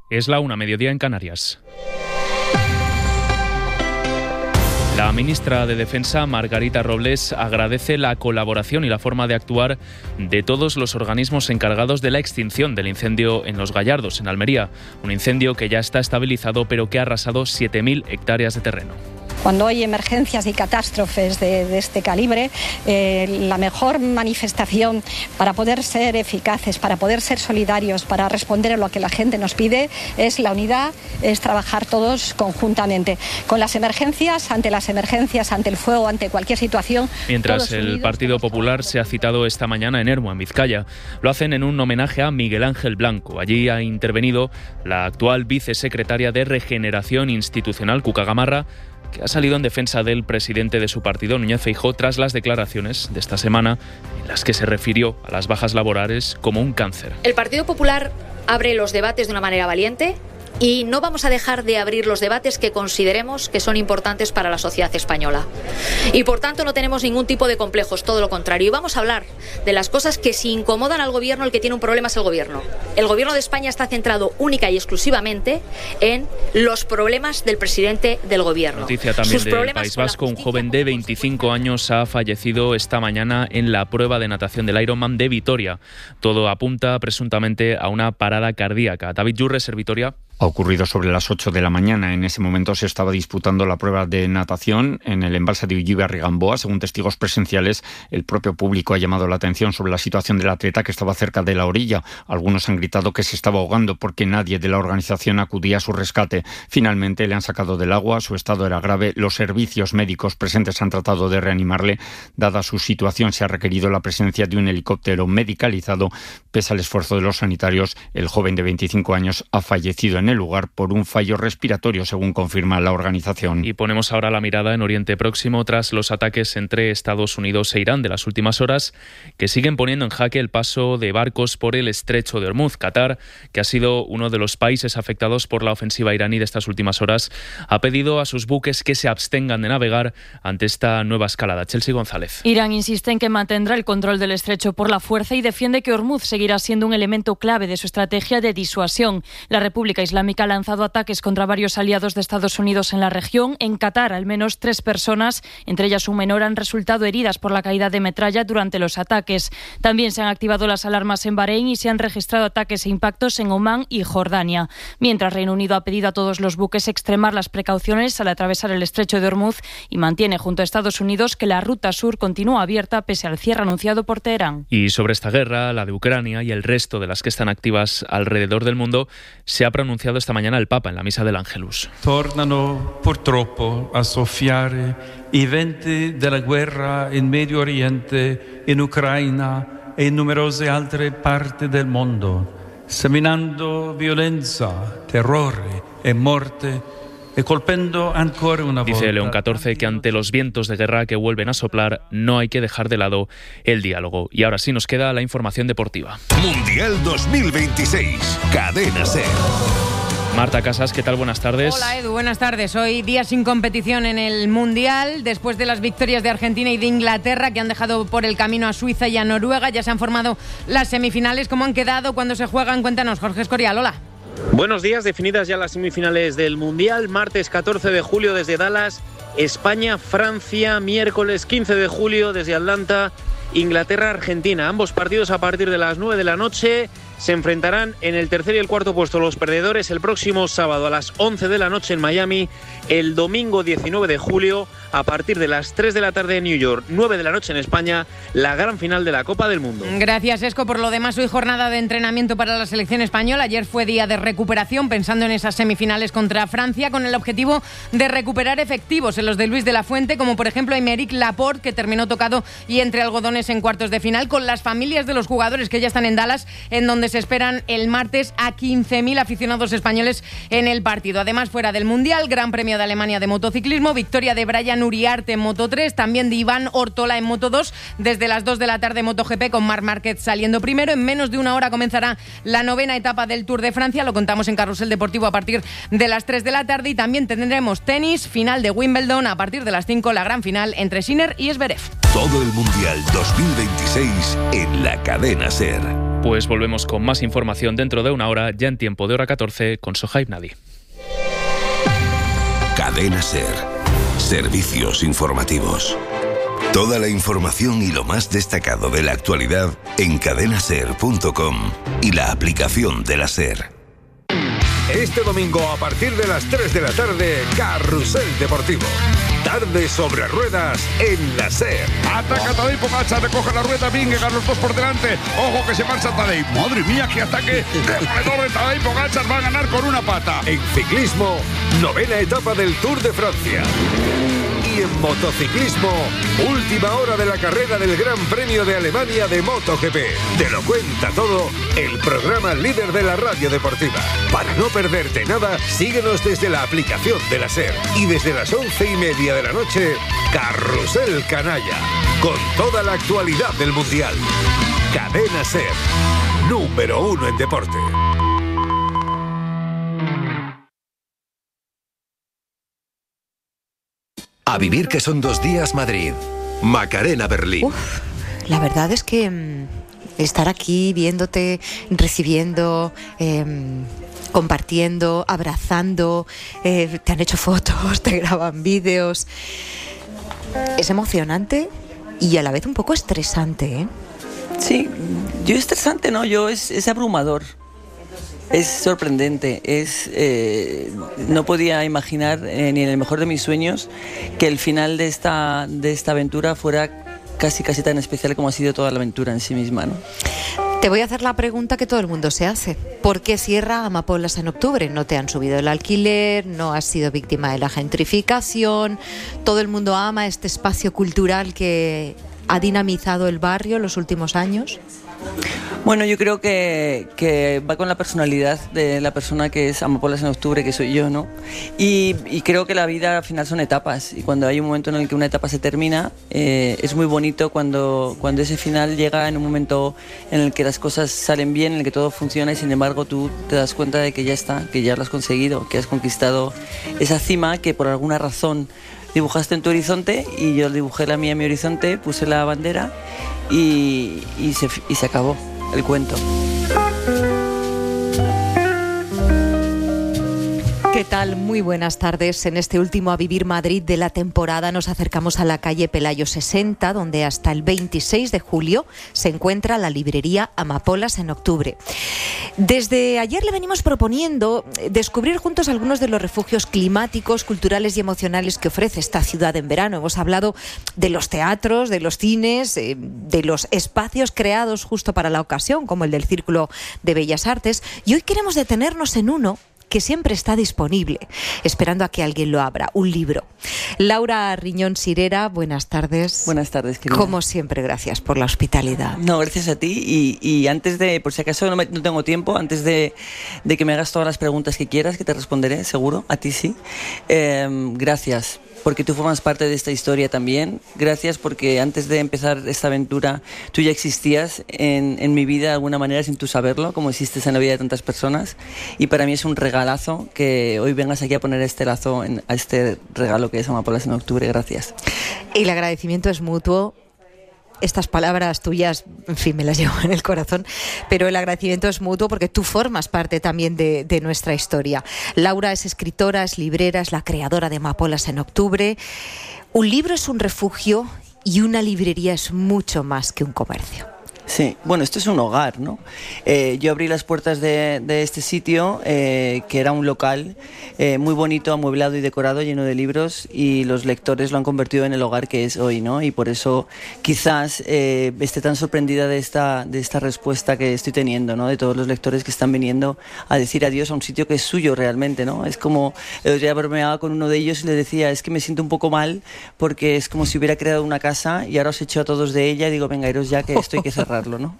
Es la 1:00, mediodía en Canarias. La ministra de Defensa, Margarita Robles, agradece la colaboración y la forma de actuar de todos los organismos encargados de la extinción del incendio en Los Gallardos, en Almería. Un incendio que ya está estabilizado, pero que ha arrasado 7.000 hectáreas de terreno. Cuando hay emergencias y catástrofes de este calibre, la mejor manifestación para poder ser eficaces, para poder ser solidarios, para responder a lo que la gente nos pide, es la unidad, es trabajar todos conjuntamente. Con las emergencias, ante el fuego, ante cualquier situación. Mientras el Partido Popular se ha citado esta mañana en Ermua, en Vizcaya. Lo hacen en un homenaje a Miguel Ángel Blanco. Allí ha intervenido la actual vicesecretaria de Regeneración Institucional, Cuca Gamarra, que ha salido en defensa del presidente de su partido, Núñez Feijóo, tras las declaraciones de esta semana en las que se refirió a las bajas laborales como un cáncer. El Partido Popular abre los debates de una manera valiente y no vamos a dejar de abrir los debates que consideremos que son importantes para la sociedad española. Y por tanto no tenemos ningún tipo de complejos, todo lo contrario. Y vamos a hablar de las cosas que si incomodan al gobierno, el que tiene un problema es el gobierno. El gobierno de España está centrado única y exclusivamente en los problemas del presidente del gobierno. Noticia también del País Vasco. Un joven de 25 años ha fallecido esta mañana en la prueba de natación del Ironman de Vitoria. Todo apunta presuntamente a una parada cardíaca. David Yurre, Ser Vitoria. Ha ocurrido sobre las 8 de la mañana. En ese momento se estaba disputando la prueba de natación en el embalse de Ullibe-Rigamboa. Según testigos presenciales, el propio público ha llamado la atención sobre la situación del atleta, que estaba cerca de la orilla. Algunos han gritado que se estaba ahogando porque nadie de la organización acudía a su rescate. Finalmente le han sacado del agua. Su estado era grave. Los servicios médicos presentes han tratado de reanimarle. Dada su situación, se ha requerido la presencia de un helicóptero medicalizado. Pese al esfuerzo de los sanitarios, el joven de 25 años ha fallecido en el lugar por un fallo respiratorio, según confirma la organización. Y ponemos ahora la mirada en Oriente Próximo tras los ataques entre Estados Unidos e Irán de las últimas horas, que siguen poniendo en jaque el paso de barcos por el estrecho de Hormuz. Qatar, que ha sido uno de los países afectados por la ofensiva iraní de estas últimas horas, ha pedido a sus buques que se abstengan de navegar ante esta nueva escalada. Chelsea González. Irán insiste en que mantendrá el control del estrecho por la fuerza y defiende que Hormuz seguirá siendo un elemento clave de su estrategia de disuasión. La República Islámica ha lanzado ataques contra varios aliados de Estados Unidos en la región. En Qatar, al menos 3 personas, entre ellas un menor, han resultado heridas por la caída de metralla durante los ataques. También se han activado las alarmas en Bahrein y se han registrado ataques e impactos en Omán y Jordania. Mientras, Reino Unido ha pedido a todos los buques extremar las precauciones al atravesar el estrecho de Hormuz y mantiene junto a Estados Unidos que la ruta sur continúa abierta pese al cierre anunciado por Teherán. Y sobre esta guerra, la de Ucrania y el resto de las que están activas alrededor del mundo, se ha pronunciado esta mañana el Papa en la misa del Ángelus. Tornano purtroppo a soffiare i venti della guerra in Medio Oriente, in Ucraina e in numerose altre parti del mondo, seminando violenza, terrore e morte. Dice León XIV que ante los vientos de guerra que vuelven a soplar no hay que dejar de lado el diálogo. Y ahora sí nos queda la información deportiva. Mundial 2026, Cadena SER. Marta Casas, ¿qué tal? Buenas tardes. Hola Edu, buenas tardes. Hoy día sin competición en el Mundial, después de las victorias de Argentina y de Inglaterra, que han dejado por el camino a Suiza y a Noruega. Ya se han formado las semifinales. ¿Cómo han quedado? ¿Cuándo se juegan? Cuéntanos, Jorge Escorial. Hola. Buenos días, definidas ya las semifinales del Mundial. Martes 14 de julio desde Dallas, España, Francia. Miércoles 15 de julio desde Atlanta, Inglaterra, Argentina. Ambos partidos a partir de las 9 de la noche. Se enfrentarán en el tercer y el cuarto puesto los perdedores el próximo sábado a las 11 de la noche en Miami, el domingo 19 de julio a partir de las 3 de la tarde en New York, 9 de la noche en España, la gran final de la Copa del Mundo. Gracias, Esco. Por lo demás, hoy jornada de entrenamiento para la selección española. Ayer fue día de recuperación, pensando en esas semifinales contra Francia, con el objetivo de recuperar efectivos en los de Luis de la Fuente, como por ejemplo Aymeric Laporte, que terminó tocado y entre algodones en cuartos de final, con las familias de los jugadores que ya están en Dallas, en donde se esperan el martes a 15.000 aficionados españoles en el partido. Además, fuera del Mundial, Gran Premio de Alemania de motociclismo, victoria de Brian Uriarte en Moto 3, también de Iván Ortola en Moto 2, desde las 2 de la tarde MotoGP con Marc Márquez saliendo primero. En menos de una hora comenzará la 9ª etapa del Tour de Francia, lo contamos en Carrusel Deportivo a partir de las 3 de la tarde, y también tendremos tenis, final de Wimbledon a partir de las 5, la gran final entre Sinner y Zverev. Todo el Mundial 2026 en la Cadena SER. Pues volvemos con más información dentro de una hora, ya en tiempo de hora 14, con Sohaib Nadi. Cadena SER. Servicios informativos. Toda la información y lo más destacado de la actualidad en cadenaser.com y la aplicación de la SER. Este domingo a partir de las 3 de la tarde, Carrusel Deportivo. Tarde sobre ruedas en la SER. Ataca Tadej Pogačar, recoge la rueda, Vingegaard, los dos por delante. Ojo que se marcha Tadej. Madre mía, qué ataque demoledor de Tadej Pogačar, va a ganar con una pata. En ciclismo, 9ª etapa del Tour de Francia. Y en motociclismo, última hora de la carrera del Gran Premio de Alemania de MotoGP. Te lo cuenta todo el programa líder de la radio deportiva. Para no perderte nada, síguenos desde la aplicación de la SER. Y desde las 11:30 de la noche, Carrusel Canalla, con toda la actualidad del Mundial. Cadena SER, número 1 en deporte. A vivir que son 2 días Madrid. Macarena Berlín. La verdad es que estar aquí viéndote, recibiendo, compartiendo, abrazando, te han hecho fotos, te graban vídeos. Es emocionante y a la vez un poco estresante, ¿eh? Sí, yo estresante no, es abrumador. Es sorprendente, no podía imaginar ni en el mejor de mis sueños que el final de esta aventura fuera casi tan especial como ha sido toda la aventura en sí misma, ¿no? Te voy a hacer la pregunta que todo el mundo se hace. ¿Por qué cierra Amapolas en octubre? No te han subido el alquiler, no has sido víctima de la gentrificación, todo el mundo ama este espacio cultural que ha dinamizado el barrio en los últimos años. Bueno, yo creo que va con la personalidad de la persona que es Amapolas en octubre, que soy yo, ¿no? Y creo que la vida al final son etapas, y cuando hay un momento en el que una etapa se termina, es muy bonito cuando ese final llega en un momento en el que las cosas salen bien, en el que todo funciona, y sin embargo tú te das cuenta de que ya está, que ya lo has conseguido, que has conquistado esa cima que por alguna razón dibujaste en tu horizonte, y yo dibujé la mía en mi horizonte, puse la bandera y se acabó el cuento. ¿Qué tal? Muy buenas tardes. En este último A Vivir Madrid de la temporada nos acercamos a la calle Pelayo 60, donde hasta el 26 de julio se encuentra la librería Amapolas en octubre. Desde ayer le venimos proponiendo descubrir juntos algunos de los refugios climáticos, culturales y emocionales que ofrece esta ciudad en verano. Hemos hablado de los teatros, de los cines, de los espacios creados justo para la ocasión, como el del Círculo de Bellas Artes, y hoy queremos detenernos en uno que siempre está disponible, esperando a que alguien lo abra, un libro. Laura Riñón Sirera, buenas tardes. Buenas tardes, querida. Como siempre, gracias por la hospitalidad. No, gracias a ti, y antes de, por si acaso no tengo tiempo, antes de que me hagas todas las preguntas que quieras, que te responderé, seguro, a ti sí. Gracias, porque tú formas parte de esta historia también. Gracias porque antes de empezar esta aventura tú ya existías en mi vida de alguna manera sin tú saberlo, como existes en la vida de tantas personas, y para mí es un regalazo que hoy vengas aquí a poner este lazo a este regalo que es Amapolas en octubre. Gracias. Y el agradecimiento es mutuo. Estas palabras tuyas, en fin, me las llevo en el corazón, pero el agradecimiento es mutuo porque tú formas parte también de nuestra historia. Laura es escritora, es librera, es la creadora de Amapolas en octubre. Un libro es un refugio y una librería es mucho más que un comercio. Sí, bueno, esto es un hogar, ¿no? Yo abrí las puertas de este sitio, que era un local muy bonito, amueblado y decorado, lleno de libros, y los lectores lo han convertido en el hogar que es hoy, ¿no? Y por eso quizás esté tan sorprendida de esta respuesta que estoy teniendo, ¿no? De todos los lectores que están viniendo a decir adiós a un sitio que es suyo realmente, ¿no? Es como, el otro día bromeaba con uno de ellos y le decía, es que me siento un poco mal porque es como si hubiera creado una casa y ahora os echo a todos de ella y digo, venga, iros ya que esto hay que cerrar. ¿No?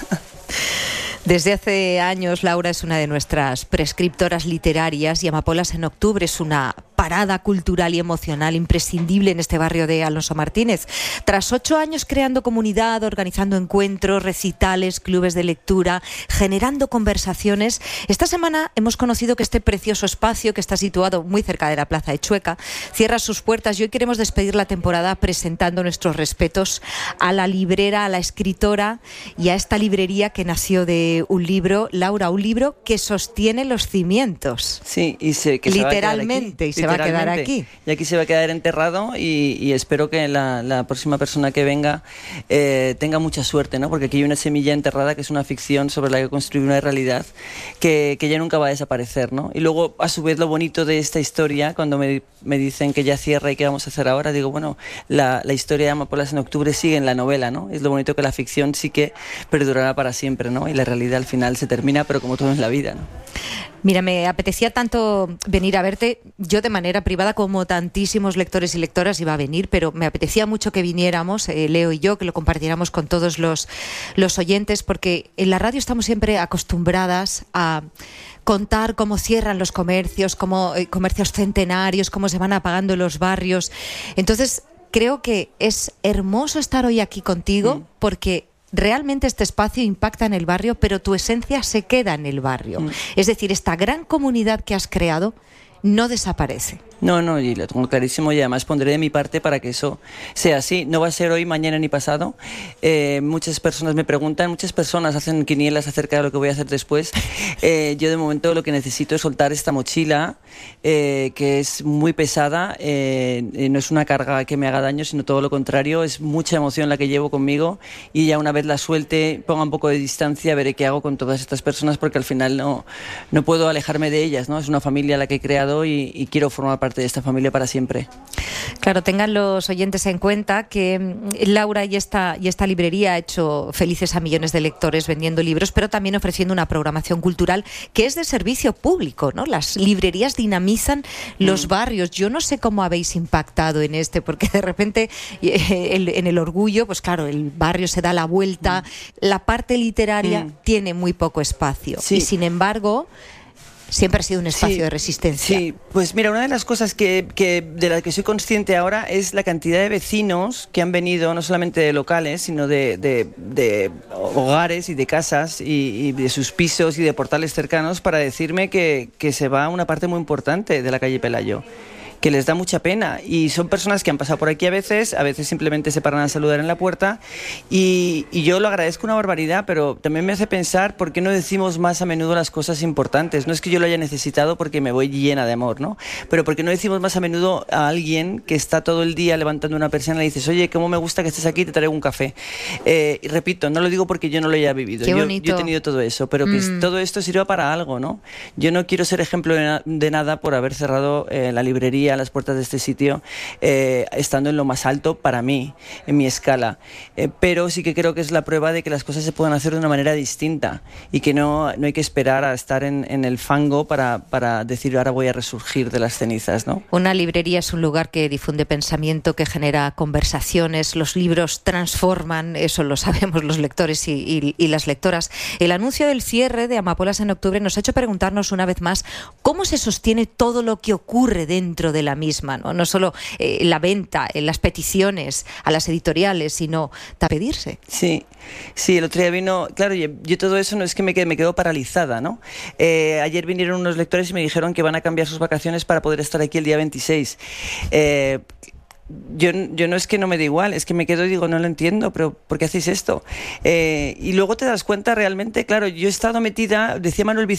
Desde hace años Laura es una de nuestras prescriptoras literarias y Amapolas en octubre es una parada cultural y emocional imprescindible en este barrio de Alonso Martínez. Tras 8 años creando comunidad, organizando encuentros, recitales, clubes de lectura, generando conversaciones, esta semana hemos conocido que este precioso espacio, que está situado muy cerca de la Plaza de Chueca, cierra sus puertas y hoy queremos despedir la temporada presentando nuestros respetos a la librera, a la escritora y a esta librería que nació de un libro, Laura, un libro que sostiene los cimientos. Sí, y que literalmente, se va a quedar aquí. Y aquí se va a quedar enterrado y espero que la próxima persona que venga tenga mucha suerte, ¿no? Porque aquí hay una semilla enterrada que es una ficción sobre la que construir una realidad que ya nunca va a desaparecer, ¿no? Y luego, a su vez, lo bonito de esta historia, cuando me dicen que ya cierra y qué vamos a hacer ahora, digo, bueno, la historia de Amapolas en octubre sigue en la novela, ¿no? Es lo bonito que la ficción sí que perdurará para siempre, ¿no? Y la realidad al final se termina, pero como todo en la vida, ¿no? Mira, me apetecía tanto venir a verte, yo de manera privada, como tantísimos lectores y lectoras iba a venir, pero me apetecía mucho que viniéramos, Leo y yo, que lo compartiéramos con todos los oyentes, porque en la radio estamos siempre acostumbradas a contar cómo cierran los comercios, cómo comercios centenarios, cómo se van apagando los barrios. Entonces, creo que es hermoso estar hoy aquí contigo, porque realmente este espacio impacta en el barrio, pero tu esencia se queda en el barrio. Es decir, esta gran comunidad que has creado no desaparece. No, y lo tengo clarísimo y además pondré de mi parte para que eso sea así. No va a ser hoy, mañana ni pasado. Muchas personas me preguntan, muchas personas hacen quinielas acerca de lo que voy a hacer después. Yo de momento lo que necesito es soltar esta mochila, que es muy pesada, no es una carga que me haga daño, sino todo lo contrario, es mucha emoción la que llevo conmigo y ya una vez la suelte, ponga un poco de distancia, veré qué hago con todas estas personas porque al final no puedo alejarme de ellas, ¿no? Es una familia la que he creado y quiero formar parte de esta familia para siempre. Claro, tengan los oyentes en cuenta que Laura y esta librería ha hecho felices a millones de lectores vendiendo libros, pero también ofreciendo una programación cultural que es de servicio público, ¿no? Las librerías dinamizan los barrios. Yo no sé cómo habéis impactado en porque de repente en el Orgullo, pues claro, el barrio se da la vuelta, la parte literaria tiene muy poco espacio y sin embargo siempre ha sido un espacio de resistencia. Sí, pues mira, una de las cosas de la que soy consciente ahora es la cantidad de vecinos que han venido, no solamente de locales, sino de hogares y de casas y de sus pisos y de portales cercanos para decirme que se va una parte muy importante de la calle Pelayo, que les da mucha pena y son personas que han pasado por aquí a veces simplemente se paran a saludar en la puerta y yo lo agradezco una barbaridad, pero también me hace pensar por qué no decimos más a menudo las cosas importantes. No es que yo lo haya necesitado porque me voy llena de amor, ¿no? Pero por qué no decimos más a menudo a alguien que está todo el día levantando una persiana y le dices, oye, cómo me gusta que estés aquí, te traigo un café. Y repito, no lo digo porque yo no lo haya vivido, yo he tenido todo eso, pero que todo esto sirva para algo, ¿no? Yo no quiero ser ejemplo de nada por haber cerrado la librería a las puertas de este sitio, estando en lo más alto para mí, en mi escala. Pero sí que creo que es la prueba de que las cosas se pueden hacer de una manera distinta y que no hay que esperar a estar en el fango para decir ahora voy a resurgir de las cenizas, ¿no? Una librería es un lugar que difunde pensamiento, que genera conversaciones, los libros transforman, eso lo sabemos los lectores y las lectoras. El anuncio del cierre de Amapolas en octubre nos ha hecho preguntarnos una vez más cómo se sostiene todo lo que ocurre dentro de la misma, ¿no? No solo la venta, las peticiones a las editoriales, sino pedirse. Sí, el otro día vino, claro, yo todo eso no es que me quedo paralizada, ¿no? Ayer vinieron unos lectores y me dijeron que van a cambiar sus vacaciones para poder estar aquí el día 26. Yo no es que no me da igual, es que me quedo y digo, no lo entiendo, pero ¿por qué hacéis esto? Y luego te das cuenta realmente, claro, yo he estado metida, decía Manuel